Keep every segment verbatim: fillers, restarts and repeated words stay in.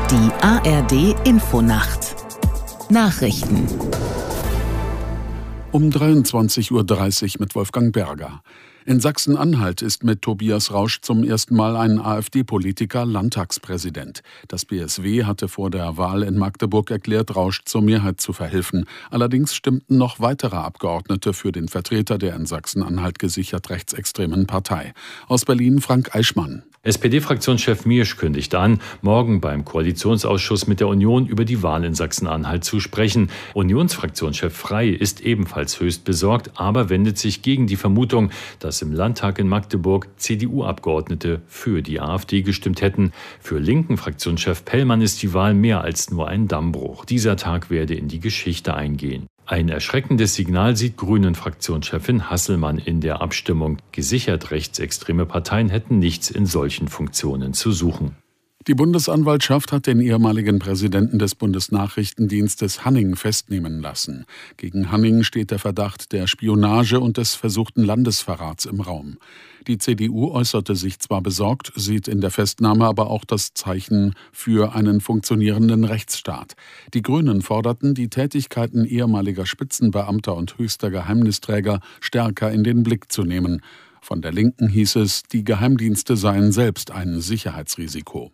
Die A R D-Infonacht Nachrichten um dreiundzwanzig Uhr dreißig mit Wolfgang Berger. In Sachsen-Anhalt ist mit Tobias Rausch zum ersten Mal ein AfD-Politiker Landtagspräsident. Das B S W hatte vor der Wahl in Magdeburg erklärt, Rausch zur Mehrheit zu verhelfen. Allerdings stimmten noch weitere Abgeordnete für den Vertreter der in Sachsen-Anhalt gesichert rechtsextremen Partei. Aus Berlin Frank Eichmann. S P D-Fraktionschef Miersch kündigt an, morgen beim Koalitionsausschuss mit der Union über die Wahl in Sachsen-Anhalt zu sprechen. Unionsfraktionschef Frey ist ebenfalls höchst besorgt, aber wendet sich gegen die Vermutung, dass im Landtag in Magdeburg C D U-Abgeordnete für die AfD gestimmt hätten. Für linken Fraktionschef Pellmann ist die Wahl mehr als nur ein Dammbruch. Dieser Tag werde in die Geschichte eingehen. Ein erschreckendes Signal sieht Grünen-Fraktionschefin Hasselmann in der Abstimmung. Gesichert rechtsextreme Parteien hätten nichts in solchen Funktionen zu suchen. Die Bundesanwaltschaft hat den ehemaligen Präsidenten des Bundesnachrichtendienstes Hanning festnehmen lassen. Gegen Hanning steht der Verdacht der Spionage und des versuchten Landesverrats im Raum. Die C D U äußerte sich zwar besorgt, sieht in der Festnahme aber auch das Zeichen für einen funktionierenden Rechtsstaat. Die Grünen forderten, die Tätigkeiten ehemaliger Spitzenbeamter und höchster Geheimnisträger stärker in den Blick zu nehmen. Von der Linken hieß es, die Geheimdienste seien selbst ein Sicherheitsrisiko.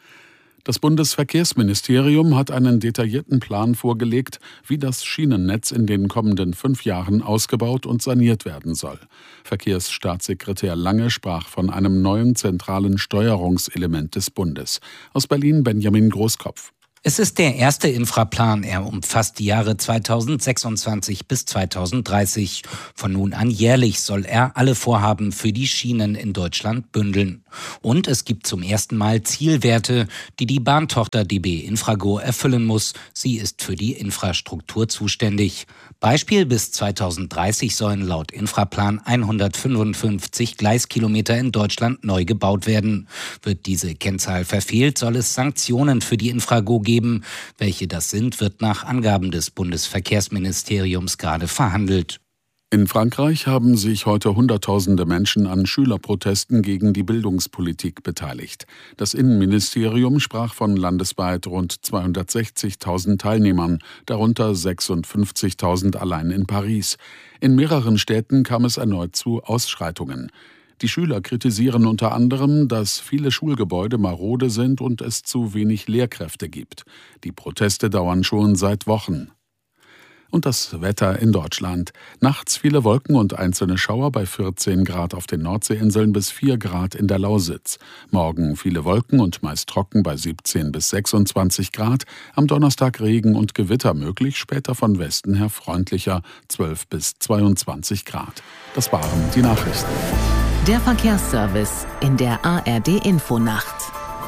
Das Bundesverkehrsministerium hat einen detaillierten Plan vorgelegt, wie das Schienennetz in den kommenden fünf Jahren ausgebaut und saniert werden soll. Verkehrsstaatssekretär Lange sprach von einem neuen zentralen Steuerungselement des Bundes. Aus Berlin Benjamin Großkopf. Es ist der erste Infraplan. Er umfasst die Jahre zweitausendsechsundzwanzig bis zweitausenddreißig. Von nun an jährlich soll er alle Vorhaben für die Schienen in Deutschland bündeln. Und es gibt zum ersten Mal Zielwerte, die die Bahntochter D B Infrago erfüllen muss. Sie ist für die Infrastruktur zuständig. Beispiel: bis zweitausenddreißig sollen laut Infraplan hundertfünfundfünfzig Gleiskilometer in Deutschland neu gebaut werden. Wird diese Kennzahl verfehlt, soll es Sanktionen für die Infrago geben. Welche das sind, wird nach Angaben des Bundesverkehrsministeriums gerade verhandelt. In Frankreich haben sich heute Hunderttausende Menschen an Schülerprotesten gegen die Bildungspolitik beteiligt. Das Innenministerium sprach von landesweit rund zweihundertsechzigtausend Teilnehmern, darunter sechsundfünfzigtausend allein in Paris. In mehreren Städten kam es erneut zu Ausschreitungen. Die Schüler kritisieren unter anderem, dass viele Schulgebäude marode sind und es zu wenig Lehrkräfte gibt. Die Proteste dauern schon seit Wochen. Und das Wetter in Deutschland. Nachts viele Wolken und einzelne Schauer bei vierzehn Grad auf den Nordseeinseln bis vier Grad in der Lausitz. Morgen viele Wolken und meist trocken bei siebzehn bis sechsundzwanzig Grad. Am Donnerstag Regen und Gewitter möglich, später von Westen her freundlicher, zwölf bis zweiundzwanzig Grad. Das waren die Nachrichten. Der Verkehrsservice in der A R D-Infonacht.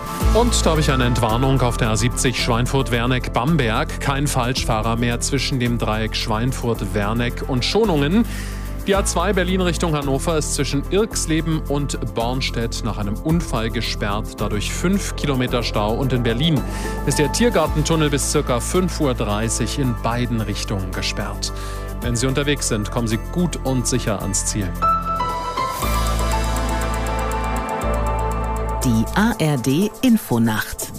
Und da habe ich eine Entwarnung auf der A siebzig Schweinfurt-Werneck-Bamberg. Kein Falschfahrer mehr zwischen dem Dreieck Schweinfurt-Werneck und Schonungen. Die A zwei Berlin Richtung Hannover ist zwischen Irxleben und Bornstedt nach einem Unfall gesperrt. Dadurch fünf Kilometer Stau. Und in Berlin ist der Tiergartentunnel bis ca. fünf Uhr dreißig in beiden Richtungen gesperrt. Wenn Sie unterwegs sind, kommen Sie gut und sicher ans Ziel. Die A R D-Infonacht.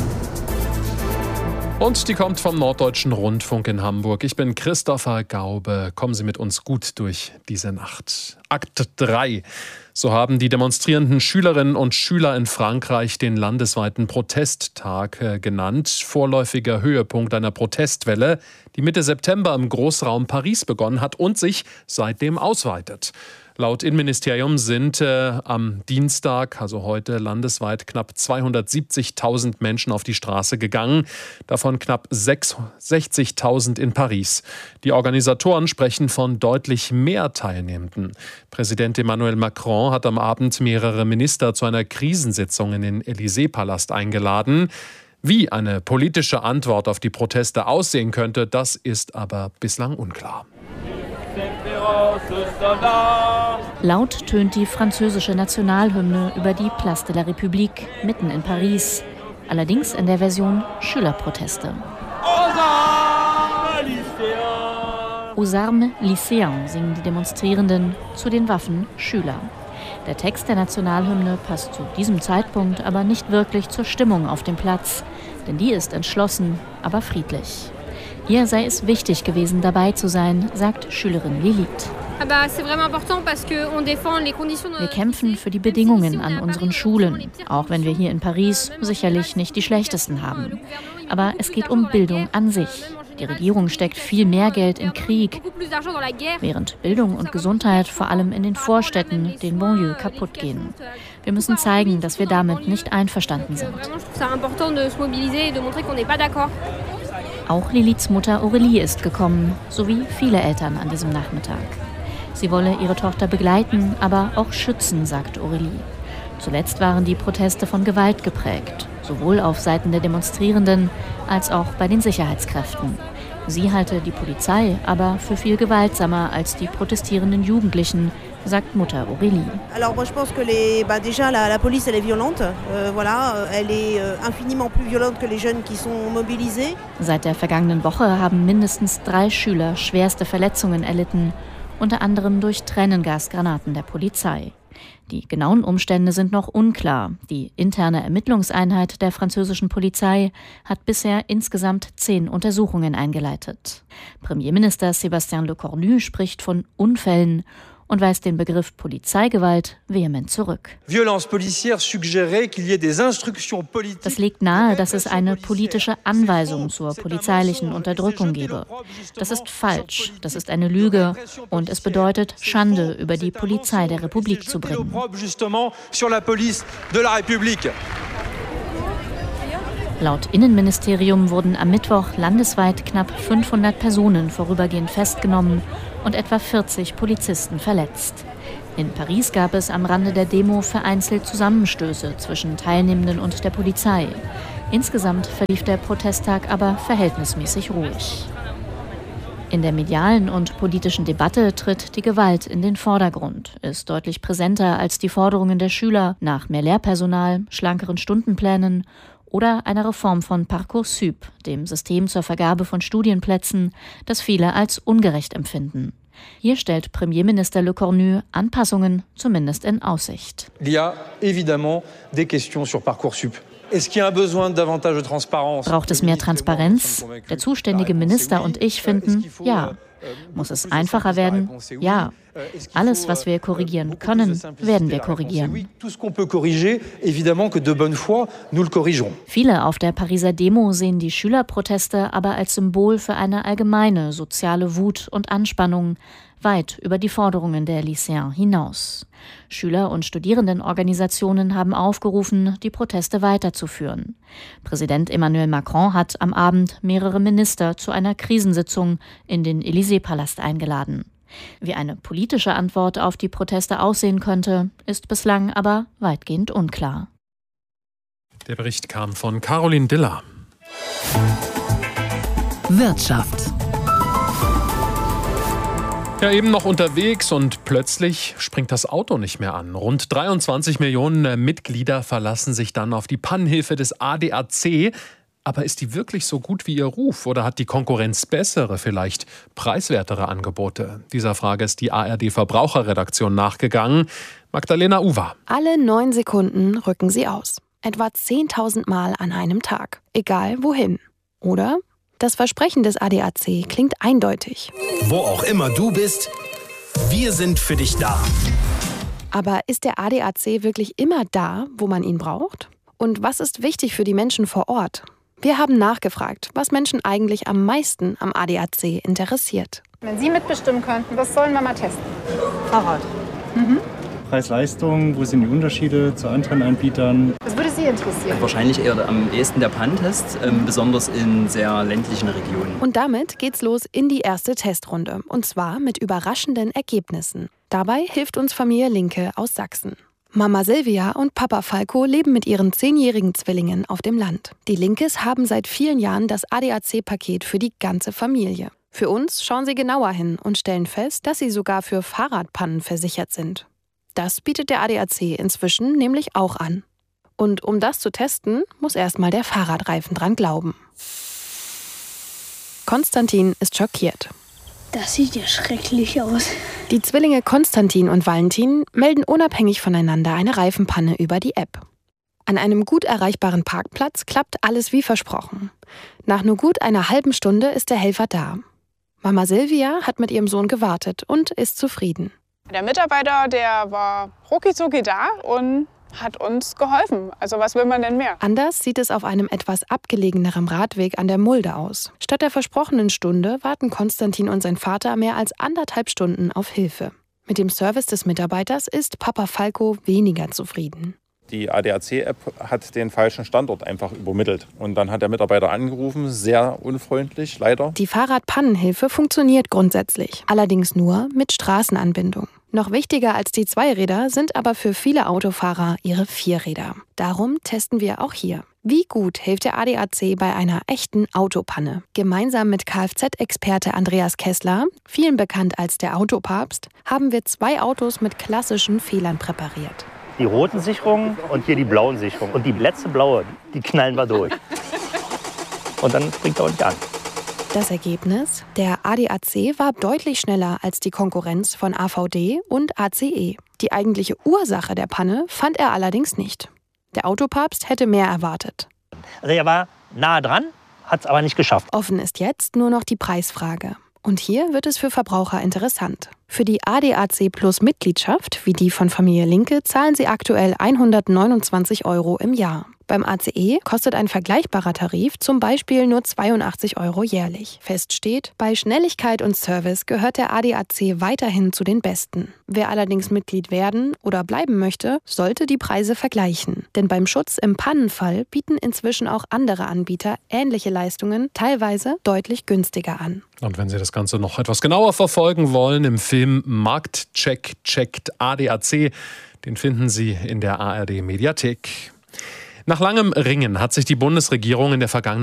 Und die kommt vom Norddeutschen Rundfunk in Hamburg. Ich bin Christopher Gaube. Kommen Sie mit uns gut durch diese Nacht. Akt drei. So haben die demonstrierenden Schülerinnen und Schüler in Frankreich den landesweiten Protesttag äh, genannt. Vorläufiger Höhepunkt einer Protestwelle, die Mitte September im Großraum Paris begonnen hat und sich seitdem ausweitet. Laut Innenministerium sind äh, am Dienstag, also heute, landesweit knapp zweihundertsiebzigtausend Menschen auf die Straße gegangen, davon knapp sechzigtausend in Paris. Die Organisatoren sprechen von deutlich mehr Teilnehmenden. Präsident Emmanuel Macron hat am Abend mehrere Minister zu einer Krisensitzung in den Élysée-Palast eingeladen. Wie eine politische Antwort auf die Proteste aussehen könnte, das ist aber bislang unklar. Laut tönt die französische Nationalhymne über die Place de la République mitten in Paris. Allerdings in der Version Schülerproteste. Aux armes lycéens singen die Demonstrierenden, zu den Waffen Schüler. Der Text der Nationalhymne passt zu diesem Zeitpunkt aber nicht wirklich zur Stimmung auf dem Platz. Denn die ist entschlossen, aber friedlich. Ihr sei es wichtig gewesen, dabei zu sein, sagt Schülerin Lilith. Wir kämpfen für die Bedingungen an unseren Schulen, auch wenn wir hier in Paris sicherlich nicht die schlechtesten haben. Aber es geht um Bildung an sich. Die Regierung steckt viel mehr Geld in Krieg, während Bildung und Gesundheit vor allem in den Vorstädten, den Banlieues, kaputt gehen. Wir müssen zeigen, dass wir damit nicht einverstanden sind. Auch Liliths Mutter Aurélie ist gekommen, sowie viele Eltern an diesem Nachmittag. Sie wolle ihre Tochter begleiten, aber auch schützen, sagt Aurélie. Zuletzt waren die Proteste von Gewalt geprägt, sowohl auf Seiten der Demonstrierenden als auch bei den Sicherheitskräften. Sie halte die Polizei aber für viel gewaltsamer als die protestierenden Jugendlichen, sagt Mutter Aurélie. Alors moi je pense que les bah déjà la la police elle est violente, euh, voilà, elle est infiniment plus violente que les jeunes qui sont mobilisés. Seit der vergangenen Woche haben mindestens drei Schüler schwerste Verletzungen erlitten, unter anderem durch Tränengasgranaten der Polizei. Die genauen Umstände sind noch unklar. Die interne Ermittlungseinheit der französischen Polizei hat bisher insgesamt zehn Untersuchungen eingeleitet. Premierminister Sébastien Lecornu spricht von Unfällen und weist den Begriff Polizeigewalt vehement zurück. Das legt nahe, dass es eine politische Anweisung zur polizeilichen Unterdrückung gebe. Das ist falsch, das ist eine Lüge und es bedeutet, Schande über die Polizei der Republik zu bringen. Laut Innenministerium wurden am Mittwoch landesweit knapp fünfhundert Personen vorübergehend festgenommen und etwa vierzig Polizisten verletzt. In Paris gab es am Rande der Demo vereinzelt Zusammenstöße zwischen Teilnehmenden und der Polizei. Insgesamt verlief der Protesttag aber verhältnismäßig ruhig. In der medialen und politischen Debatte tritt die Gewalt in den Vordergrund, ist deutlich präsenter als die Forderungen der Schüler nach mehr Lehrpersonal, schlankeren Stundenplänen oder einer Reform von Parcoursup, dem System zur Vergabe von Studienplätzen, das viele als ungerecht empfinden. Hier stellt Premierminister Lecornu Anpassungen zumindest in Aussicht. Il y a évidemment des questions sur Parcoursup. Braucht es mehr Transparenz? Der zuständige Minister und ich finden, ja. Muss es einfacher werden? Ja. Alles, was wir korrigieren können, werden wir korrigieren. Viele auf der Pariser Demo sehen die Schülerproteste aber als Symbol für eine allgemeine soziale Wut und Anspannung, weit über die Forderungen der Lycéens hinaus. Schüler- und Studierendenorganisationen haben aufgerufen, die Proteste weiterzuführen. Präsident Emmanuel Macron hat am Abend mehrere Minister zu einer Krisensitzung in den Élysée-Palast eingeladen. Wie eine politische Antwort auf die Proteste aussehen könnte, ist bislang aber weitgehend unklar. Der Bericht kam von Caroline Diller. Wirtschaft. Ja, eben noch unterwegs und plötzlich springt das Auto nicht mehr an. Rund dreiundzwanzig Millionen Mitglieder verlassen sich dann auf die Pannenhilfe des A D A C. Aber ist die wirklich so gut wie ihr Ruf oder hat die Konkurrenz bessere, vielleicht preiswertere Angebote? Dieser Frage ist die A R D-Verbraucherredaktion nachgegangen. Magdalena Uwa. Alle neun Sekunden rücken sie aus. Etwa zehntausend Mal an einem Tag. Egal wohin. Oder? Das Versprechen des A D A C klingt eindeutig. Wo auch immer du bist, wir sind für dich da. Aber ist der A D A C wirklich immer da, wo man ihn braucht? Und was ist wichtig für die Menschen vor Ort? Wir haben nachgefragt, was Menschen eigentlich am meisten am A D A C interessiert. Wenn Sie mitbestimmen könnten, was sollen wir mal testen? Fahrrad. Mhm. Preis-Leistung, wo sind die Unterschiede zu anderen Anbietern? Was würde Sie interessieren? Wahrscheinlich eher am ehesten der Panntest, ähm, besonders in sehr ländlichen Regionen. Und damit geht's los in die erste Testrunde. Und zwar mit überraschenden Ergebnissen. Dabei hilft uns Familie Linke aus Sachsen. Mama Silvia und Papa Falco leben mit ihren zehnjährigen Zwillingen auf dem Land. Die Linkes haben seit vielen Jahren das A D A C-Paket für die ganze Familie. Für uns schauen sie genauer hin und stellen fest, dass sie sogar für Fahrradpannen versichert sind. Das bietet der A D A C inzwischen nämlich auch an. Und um das zu testen, muss erstmal der Fahrradreifen dran glauben. Konstantin ist schockiert. Das sieht ja schrecklich aus. Die Zwillinge Konstantin und Valentin melden unabhängig voneinander eine Reifenpanne über die App. An einem gut erreichbaren Parkplatz klappt alles wie versprochen. Nach nur gut einer halben Stunde ist der Helfer da. Mama Silvia hat mit ihrem Sohn gewartet und ist zufrieden. Der Mitarbeiter, der war rucki-zucki da und hat uns geholfen. Also was will man denn mehr? Anders sieht es auf einem etwas abgelegeneren Radweg an der Mulde aus. Statt der versprochenen Stunde warten Konstantin und sein Vater mehr als anderthalb Stunden auf Hilfe. Mit dem Service des Mitarbeiters ist Papa Falco weniger zufrieden. Die A D A C-App hat den falschen Standort einfach übermittelt. Und dann hat der Mitarbeiter angerufen, sehr unfreundlich, leider. Die Fahrradpannenhilfe funktioniert grundsätzlich, allerdings nur mit Straßenanbindung. Noch wichtiger als die Zweiräder sind aber für viele Autofahrer ihre Vierräder. Darum testen wir auch hier. Wie gut hilft der A D A C bei einer echten Autopanne? Gemeinsam mit Kfz-Experte Andreas Kessler, vielen bekannt als der Autopapst, haben wir zwei Autos mit klassischen Fehlern präpariert. Die roten Sicherungen und hier die blauen Sicherungen. Und die letzte blaue, die knallen wir durch. Und dann springt er auch nicht an. Das Ergebnis? Der A D A C war deutlich schneller als die Konkurrenz von A V D und A C E. Die eigentliche Ursache der Panne fand er allerdings nicht. Der Autopapst hätte mehr erwartet. Also er war nah dran, hat es aber nicht geschafft. Offen ist jetzt nur noch die Preisfrage. Und hier wird es für Verbraucher interessant. Für die A D A C Plus Mitgliedschaft, wie die von Familie Linke, zahlen sie aktuell hundertneunundzwanzig Euro im Jahr. Beim A C E kostet ein vergleichbarer Tarif zum Beispiel nur zweiundachtzig Euro jährlich. Fest steht, bei Schnelligkeit und Service gehört der A D A C weiterhin zu den besten. Wer allerdings Mitglied werden oder bleiben möchte, sollte die Preise vergleichen. Denn beim Schutz im Pannenfall bieten inzwischen auch andere Anbieter ähnliche Leistungen, teilweise deutlich günstiger an. Und wenn Sie das Ganze noch etwas genauer verfolgen wollen, im Film Marktcheck checkt A D A C, den finden Sie in der A R D Mediathek. Nach langem Ringen hat sich die Bundesregierung in der vergangenen